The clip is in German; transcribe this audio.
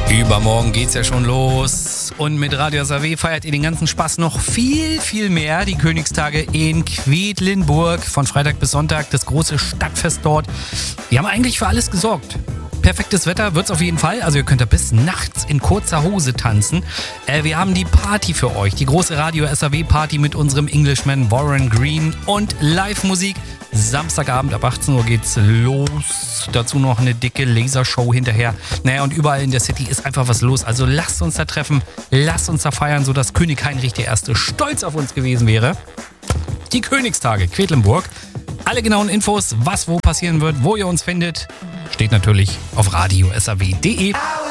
Übermorgen geht's ja schon los und mit Radio SAW feiert ihr den ganzen Spaß noch viel, viel mehr. Die Königstage in Quedlinburg von Freitag bis Sonntag, das große Stadtfest dort. Wir haben eigentlich für alles gesorgt. Perfektes Wetter wird's auf jeden Fall, also ihr könnt da bis nachts in kurzer Hose tanzen. Wir haben die Party für euch, die große Radio SAW Party mit unserem Englishman Warren Green und Live-Musik. Samstagabend ab 18 Uhr geht's los. Dazu noch eine dicke Lasershow hinterher. Naja, und überall in der City ist einfach was los. Also lasst uns da treffen, lasst uns da feiern, sodass König Heinrich I. stolz auf uns gewesen wäre. Die Königstage, Quedlinburg. Alle genauen Infos, was wo passieren wird, wo ihr uns findet, steht natürlich auf radiosaw.de.